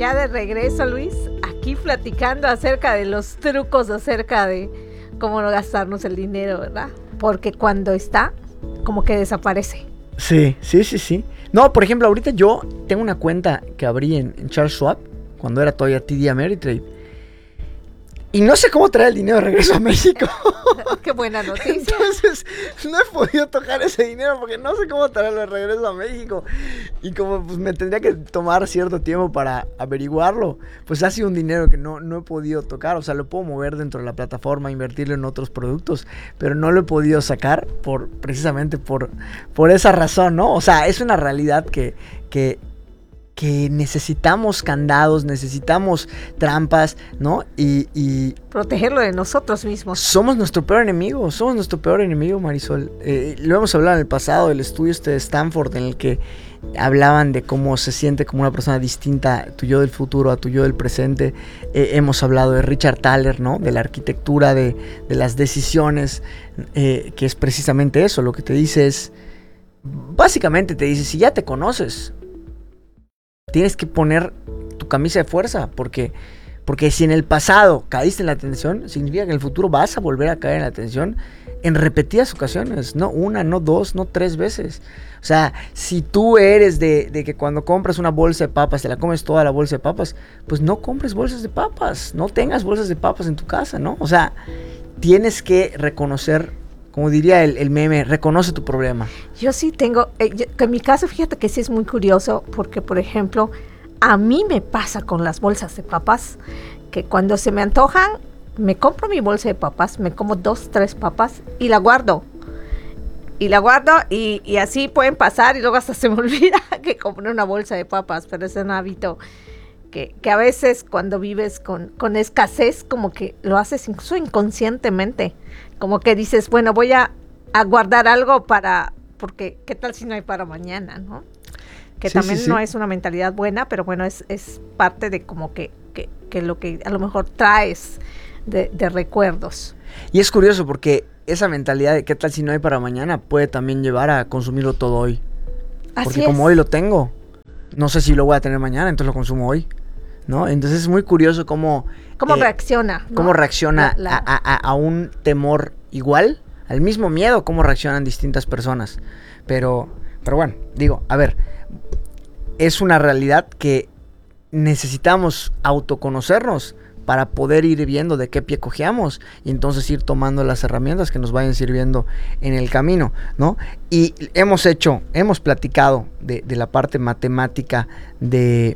ya de regreso, Luis, aquí platicando acerca de los trucos, acerca de cómo no gastarnos el dinero, ¿verdad? Porque cuando está, como que desaparece. Sí. No, por ejemplo, ahorita yo tengo una cuenta que abrí en Charles Schwab, cuando era todavía TD Ameritrade. Y no sé cómo traer el dinero de regreso a México. Qué buena noticia. Entonces, no he podido tocar ese dinero porque no sé cómo traerlo de regreso a México. Y como pues, me tendría que tomar cierto tiempo para averiguarlo, pues ha sido un dinero que no he podido tocar. O sea, lo puedo mover dentro de la plataforma, invertirlo en otros productos, pero no lo he podido sacar precisamente por esa razón, ¿no? O sea, es una realidad que necesitamos candados, necesitamos trampas, ¿no? Y protegerlo de nosotros mismos. Somos nuestro peor enemigo, Marisol. Lo hemos hablado en el pasado, del estudio de Stanford, en el que hablaban de cómo se siente como una persona distinta, tu yo del futuro a tu yo del presente. Hemos hablado de Richard Thaler, ¿no? De la arquitectura, de las decisiones, que es precisamente eso. Lo que te dice es, básicamente te dice, si ya te conoces, tienes que poner tu camisa de fuerza, porque si en el pasado caíste en la tentación, significa que en el futuro vas a volver a caer en la tentación en repetidas ocasiones, no una, no dos, no tres veces. O sea, si tú eres de que cuando compras una bolsa de papas, te la comes toda la bolsa de papas, pues no compres bolsas de papas, no tengas bolsas de papas en tu casa, ¿no? O sea, tienes que reconocer, como diría el meme, reconoce tu problema. Yo sí tengo, en mi caso, fíjate que sí es muy curioso, porque, por ejemplo, a mí me pasa con las bolsas de papas, que cuando se me antojan, me compro mi bolsa de papas, me como 2, 3 papas y la guardo. Y así pueden pasar y luego hasta se me olvida que compré una bolsa de papas, pero es un hábito que a veces cuando vives con escasez, como que lo haces incluso inconscientemente. Como que dices, bueno, voy a guardar algo porque qué tal si no hay para mañana, ¿no? Que sí, también sí. No es una mentalidad buena, pero bueno, es parte de como que lo que a lo mejor traes de recuerdos. Y es curioso porque esa mentalidad de qué tal si no hay para mañana puede también llevar a consumirlo todo hoy. Así porque es. Como hoy lo tengo, no sé si lo voy a tener mañana, entonces lo consumo hoy, ¿no? Entonces es muy curioso cómo reacciona, ¿no? Cómo reacciona a un temor igual, al mismo miedo, cómo reaccionan distintas personas. Pero bueno, digo, a ver, es una realidad que necesitamos autoconocernos para poder ir viendo de qué pie cojeamos y entonces ir tomando las herramientas que nos vayan sirviendo en el camino, ¿no? Y hemos platicado de la parte matemática de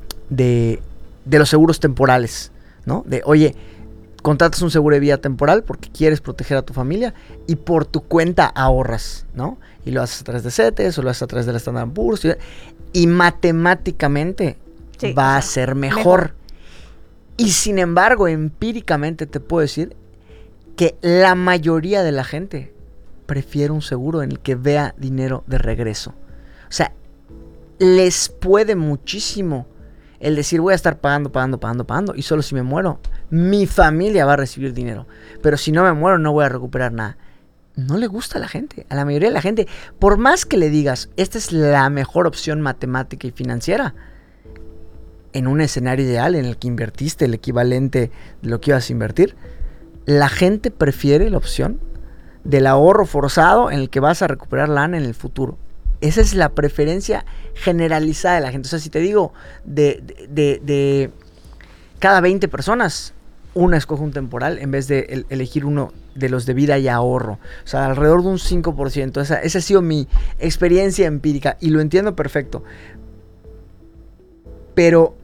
los seguros temporales, ¿no? De, oye, contratas un seguro de vida temporal porque quieres proteger a tu familia y por tu cuenta ahorras, ¿no? Y lo haces a través de CETES o lo haces a través de la Standard & Poor's y matemáticamente sí, va a ser mejor. Y sin embargo, empíricamente te puedo decir que la mayoría de la gente prefiere un seguro en el que vea dinero de regreso. O sea, les puede muchísimo el decir voy a estar pagando y solo si me muero, mi familia va a recibir dinero. Pero si no me muero no voy a recuperar nada. No le gusta a la gente, a la mayoría de la gente. Por más que le digas, esta es la mejor opción matemática y financiera, en un escenario ideal en el que invertiste el equivalente de lo que ibas a invertir, la gente prefiere la opción del ahorro forzado en el que vas a recuperar lana en el futuro. Esa es la preferencia generalizada de la gente. O sea, si te digo, de cada 20 personas, una escoge un temporal en vez de elegir uno de los de vida y ahorro. O sea, alrededor de un 5%. Esa ha sido mi experiencia empírica y lo entiendo perfecto. Pero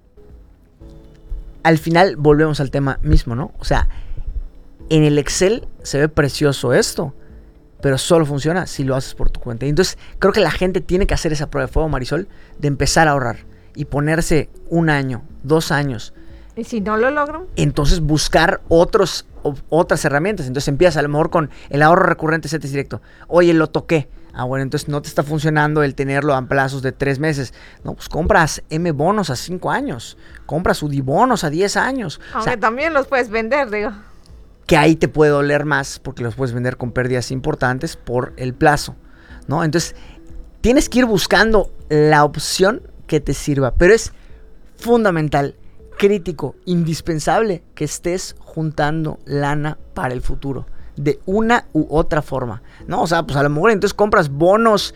al final volvemos al tema mismo, ¿no? O sea, en el Excel se ve precioso esto, pero solo funciona si lo haces por tu cuenta. Y entonces creo que la gente tiene que hacer esa prueba de fuego, Marisol, de empezar a ahorrar y ponerse 1 año, 2 años. ¿Y si no lo logran? Entonces buscar otras herramientas. Entonces empiezas a lo mejor con el ahorro recurrente CETES directo. Oye, lo toqué. Ah, bueno, entonces no te está funcionando el tenerlo a plazos de 3 meses. No, pues compras M-bonos a 5 años. Compras UDI-bonos a 10 años. Aunque también los puedes vender, digo. Que ahí te puede doler más porque los puedes vender con pérdidas importantes por el plazo, ¿no? Entonces, tienes que ir buscando la opción que te sirva. Pero es fundamental, crítico, indispensable que estés juntando lana para el futuro, de una u otra forma, ¿no? O sea, pues a lo mejor entonces compras bonos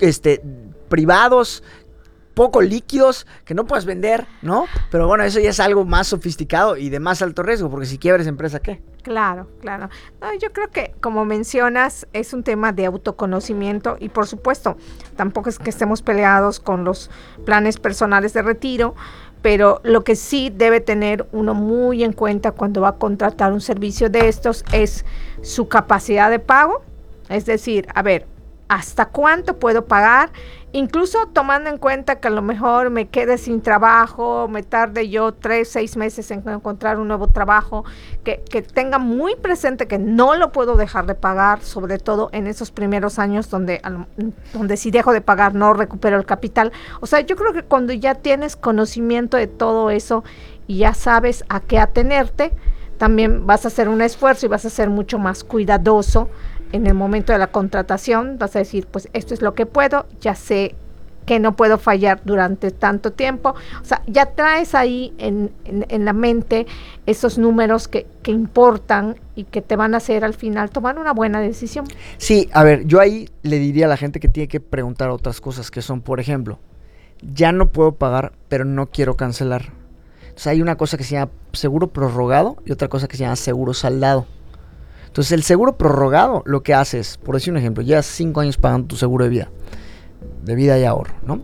privados, poco líquidos, que no puedes vender, ¿no? Pero bueno, eso ya es algo más sofisticado y de más alto riesgo, porque si quiebres empresa, ¿qué? Claro. No, yo creo que, como mencionas, es un tema de autoconocimiento y, por supuesto, tampoco es que estemos peleados con los planes personales de retiro, pero lo que sí debe tener uno muy en cuenta cuando va a contratar un servicio de estos es su capacidad de pago, es decir, a ver, ¿hasta cuánto puedo pagar? Incluso tomando en cuenta que a lo mejor me quede sin trabajo, me tarde yo 3, 6 meses en encontrar un nuevo trabajo, que tenga muy presente que no lo puedo dejar de pagar, sobre todo en esos primeros años donde si dejo de pagar no recupero el capital. O sea, yo creo que cuando ya tienes conocimiento de todo eso y ya sabes a qué atenerte, también vas a hacer un esfuerzo y vas a ser mucho más cuidadoso en el momento de la contratación. Vas a decir, pues esto es lo que puedo, ya sé que no puedo fallar durante tanto tiempo. O sea, ya traes ahí en la mente esos números que importan y que te van a hacer al final tomar una buena decisión. Sí, a ver, yo ahí le diría a la gente que tiene que preguntar otras cosas, que son, por ejemplo, ya no puedo pagar, pero no quiero cancelar. Entonces hay una cosa que se llama seguro prorrogado y otra cosa que se llama seguro saldado. Entonces el seguro prorrogado lo que hace es, por decir un ejemplo, llevas 5 años pagando tu seguro de vida y ahorro, ¿no?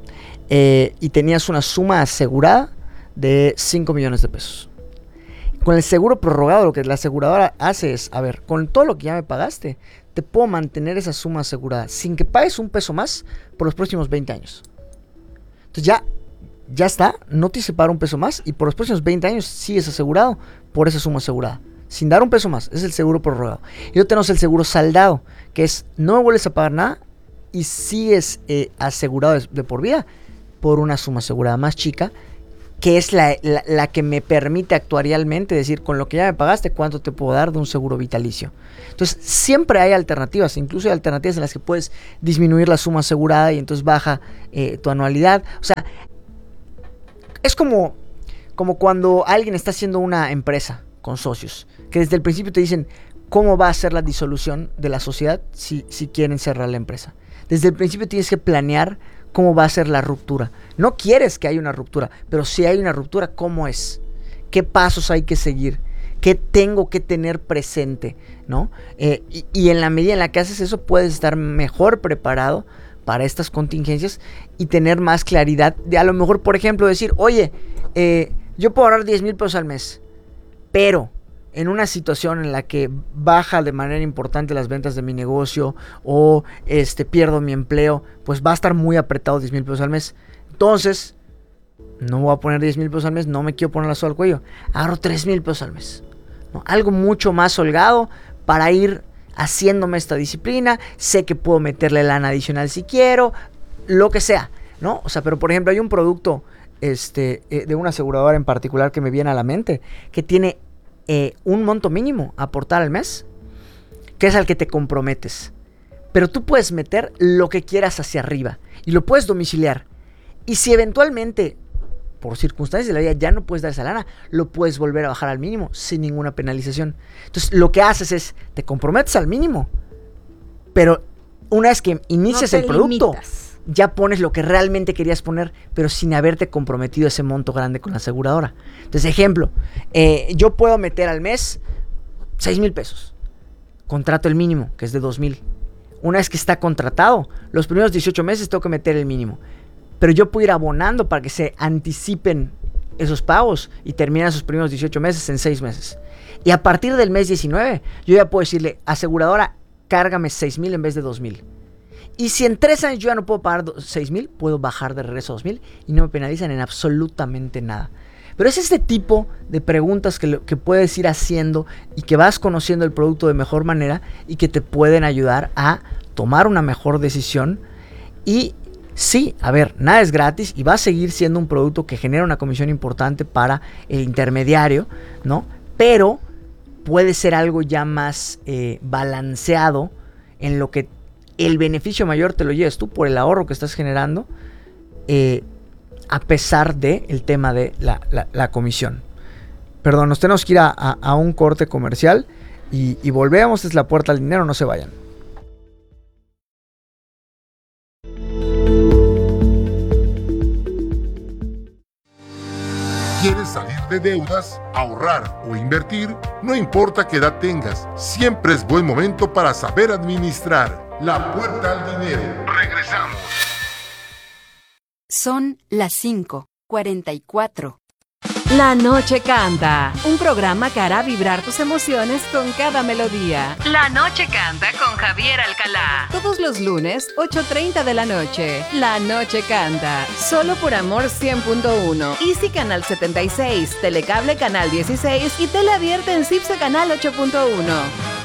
Y tenías una suma asegurada de 5 millones de pesos. Con el seguro prorrogado lo que la aseguradora hace es, a ver, con todo lo que ya me pagaste, te puedo mantener esa suma asegurada sin que pagues un peso más por los próximos 20 años. Entonces ya está, no te separa un peso más y por los próximos 20 años sigues asegurado por esa suma asegurada, sin dar un peso más. Es el seguro prorrogado. Y luego tenemos el seguro saldado, que es no me vuelves a pagar nada y sigues asegurado de por vida por una suma asegurada más chica, que es la que me permite actuarialmente decir, con lo que ya me pagaste, ¿cuánto te puedo dar de un seguro vitalicio? Entonces, siempre hay alternativas, incluso hay alternativas en las que puedes disminuir la suma asegurada y entonces baja tu anualidad. O sea, es como cuando alguien está haciendo una empresa con socios, que desde el principio te dicen cómo va a ser la disolución de la sociedad si quieren cerrar la empresa. Desde el principio tienes que planear cómo va a ser la ruptura. No quieres que haya una ruptura, pero si hay una ruptura, ¿cómo es? ¿Qué pasos hay que seguir? ¿Qué tengo que tener presente? ¿No? Y en la medida en la que haces eso, puedes estar mejor preparado para estas contingencias y tener más claridad de, a lo mejor, por ejemplo, decir, oye, yo puedo ahorrar 10,000 pesos al mes, pero en una situación en la que baja de manera importante las ventas de mi negocio o pierdo mi empleo, pues va a estar muy apretado 10,000 pesos al mes. Entonces, no voy a poner 10,000 pesos al mes, no me quiero poner la soga al cuello. Ahorro 3,000 pesos al mes, ¿no? Algo mucho más holgado para ir haciéndome esta disciplina. Sé que puedo meterle lana adicional si quiero, lo que sea, ¿no? O sea, pero por ejemplo, hay un producto de una aseguradora en particular que me viene a la mente, que tiene un monto mínimo a aportar al mes, que es al que te comprometes, pero tú puedes meter lo que quieras hacia arriba y lo puedes domiciliar, y si eventualmente por circunstancias de la vida ya no puedes dar esa lana, lo puedes volver a bajar al mínimo sin ninguna penalización. Entonces lo que haces es, te comprometes al mínimo, pero una vez que inicias el producto, ya pones lo que realmente querías poner, pero sin haberte comprometido ese monto grande con la aseguradora. Entonces, ejemplo, yo puedo meter al mes 6,000 pesos. Contrato el mínimo, que es de 2,000. Una vez que está contratado, los primeros 18 meses tengo que meter el mínimo. Pero yo puedo ir abonando para que se anticipen esos pagos y terminan esos primeros 18 meses en 6 meses. Y a partir del mes 19, yo ya puedo decirle, aseguradora, cárgame 6,000 en vez de 2,000. Y si en 3 años yo ya no puedo pagar 6,000, puedo bajar de regreso a 2,000 y no me penalizan en absolutamente nada. Pero es este tipo de preguntas que puedes ir haciendo y que vas conociendo el producto de mejor manera y que te pueden ayudar a tomar una mejor decisión. Y sí, a ver, nada es gratis y va a seguir siendo un producto que genera una comisión importante para el intermediario, ¿no? Pero puede ser algo ya más balanceado, en lo que el beneficio mayor te lo lleves tú por el ahorro que estás generando, a pesar de el tema de la comisión. Perdón, nos tenemos que ir a un corte comercial y volvemos. Es La Puerta al Dinero, no se vayan. ¿Quieres salir de deudas, ahorrar o invertir? No importa qué edad tengas, siempre es buen momento para saber administrar. La Puerta al Dinero. Regresamos. Son las 5:44. La Noche Canta, un programa que hará vibrar tus emociones con cada melodía. La Noche Canta con Javier Alcalá. Todos los lunes, 8:30 de la noche. La Noche Canta, solo por Amor 100.1. Easy Canal 76, Telecable Canal 16 y Tele Abierta en CIPSE Canal 8.1.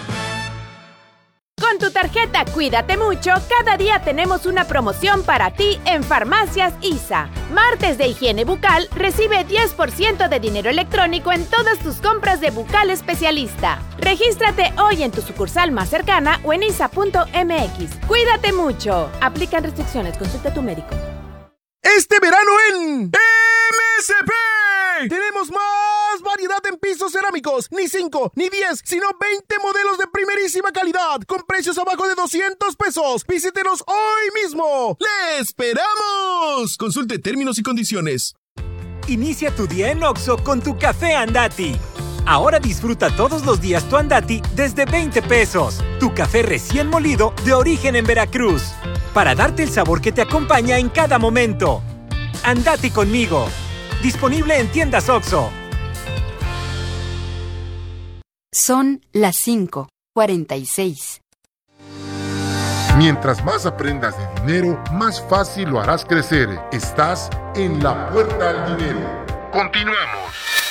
Con tu tarjeta Cuídate Mucho, cada día tenemos una promoción para ti en Farmacias ISA. Martes de higiene bucal, recibe 10% de dinero electrónico en todas tus compras de bucal especialista. Regístrate hoy en tu sucursal más cercana o en isa.mx. Cuídate mucho. Aplican restricciones, consulta a tu médico. Este verano en MSP tenemos más variedad en pisos cerámicos. Ni 5, ni 10, sino 20 modelos de primerísima calidad con precios abajo de 200 pesos. Visítenos hoy mismo. ¡Le esperamos! Consulte términos y condiciones. Inicia tu día en Oxxo con tu café Andati. Ahora disfruta todos los días tu Andati desde 20 pesos. Tu café recién molido de origen en Veracruz. Para darte el sabor que te acompaña en cada momento. Andati conmigo. Disponible en tiendas Oxxo. Son las 5:46. Mientras más aprendas de dinero, más fácil lo harás crecer. Estás en La Puerta al Dinero. Continuamos.